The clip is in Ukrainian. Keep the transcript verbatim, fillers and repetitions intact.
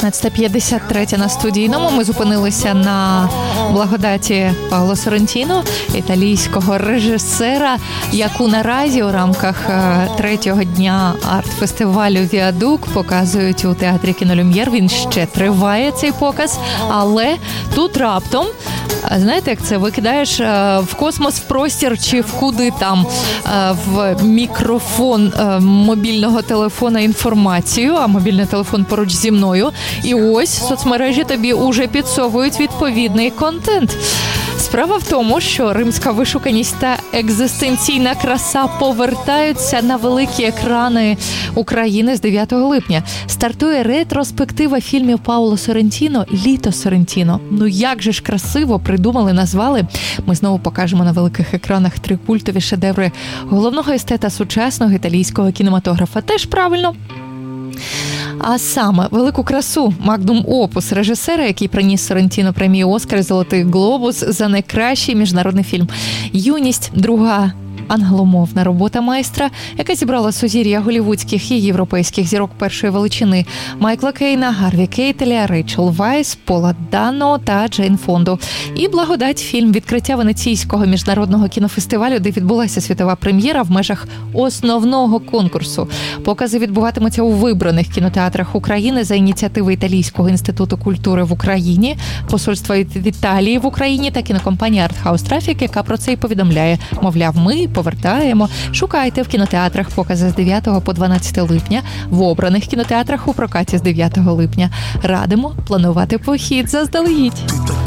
шістнадцята п'ятдесят три на студійному. Ми зупинилися на благодаті Паоло Соррентіно, італійського режисера, яку наразі у рамках третього дня арт-фестивалю «Віадук» показують у театрі «Кінолюм'єр». Він ще триває, цей показ, але тут раптом, знаєте, як це, викидаєш в космос, в простір чи в куди там, в мікрофон мобільного телефона інформацію, а мобільний телефон поруч зі мною, і ось соцмережі тобі уже підсовують відповідний контент. Справа в тому, що римська вишуканість та екзистенційна краса повертаються на великі екрани України з дев'ятого липня. Стартує ретроспектива фільмів Паоло Соррентіно «Літо Соррентіно». Ну як же ж красиво придумали, назвали. Ми знову покажемо на великих екранах три культові шедеври головного естета сучасного італійського кінематографа. Теж правильно. А саме велику красу «Магнум опус» режисера, який приніс Соррентіно премію «Оскар» і «Золотий глобус» за найкращий міжнародний фільм. «Юність» – друга англомовна робота майстра, яка зібрала сузір'я голівудських і європейських зірок першої величини: Майкла Кейна, Гарві Кейтеля, Рейчел Вайс, Пола Дано та Джейн Фонду. І «Благодать» – фільм відкриття Венеційського міжнародного кінофестивалю, де відбулася світова прем'єра в межах основного конкурсу. Покази відбуватимуться у вибраних кінотеатрах України за ініціативи Італійського інституту культури в Україні, посольства Італії в Україні та кінокомпанії Art House Traffic, яка про це і повідомляє. Мовляв, ми повертаємо. Шукайте в кінотеатрах покази з дев'ятого по дванадцяте липня, в обраних кінотеатрах у прокаті з дев'ятого липня. Радимо планувати похід заздалегідь.